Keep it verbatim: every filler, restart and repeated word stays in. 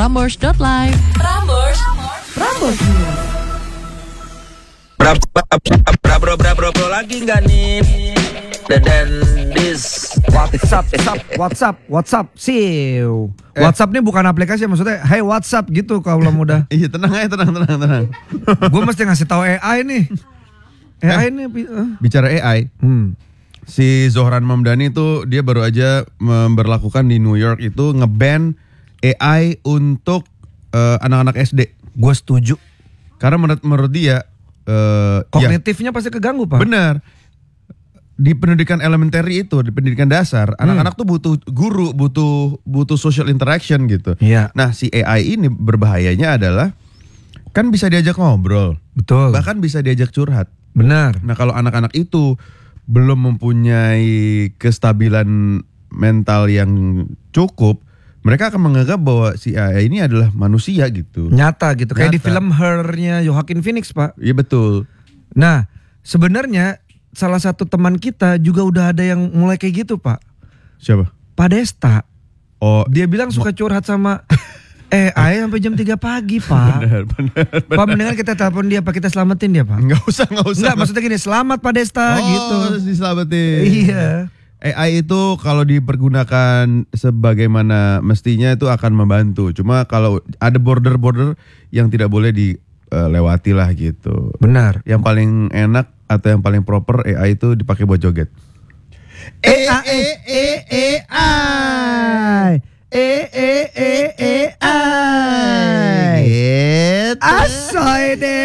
prambors dot live. Prambors, Prambors News. Bra bra bra bra bra bra lagi nggak nih? Dan this WhatsApp, WhatsApp, WhatsApp, WhatsApp, siu. Eh. WhatsApp ini bukan aplikasi, maksudnya, hey WhatsApp gitu kalau muda. Iya tenang aja, tenang, tenang, tenang. Gue mesti ngasih tahu A I nih. A I nih. Uh. Bicara A I, Hmm. si Zohran Mamdani itu dia baru aja memberlakukan di New York itu nge-ban A I untuk eh, anak-anak S D. Gue setuju. Karena menurut menurut dia eh, Kognitifnya pasti keganggu, ya, Pak. benar. Di pendidikan elementer itu, di pendidikan dasar, Hmm. anak-anak tuh butuh guru, butuh butuh social interaction gitu. Iya. Nah, si A I ini berbahayanya adalah kan bisa diajak ngobrol, Betul. bahkan bisa diajak curhat. Benar. Nah, kalau anak-anak itu belum mempunyai kestabilan mental yang cukup, mereka akan menganggap bahwa si A I ini adalah manusia gitu. Nyata gitu. Kayak di Nyata. film Her-nya Joaquin Phoenix, Pak. Iya betul. Nah, sebenarnya salah satu teman kita juga udah ada yang mulai kayak gitu, Pak. Siapa? Pak Desta. Oh, Dia bilang suka curhat sama eh A I sampai jam tiga pagi, Pak. benar, benar, benar. Pak, mendingan kita telepon dia, Pak, kita selamatin dia, Pak. Enggak usah, enggak usah. Enggak, maksudnya gini, selamat Pak Desta oh, gitu. diselamatin. Iya. A I itu kalau dipergunakan sebagaimana mestinya itu akan membantu. Cuma kalau ada border-border yang tidak boleh dilewati lah gitu. Benar. Yang paling enak atau yang paling proper A I itu dipakai buat joget. E A E E E I E E E E I Gitu. Asoy deh.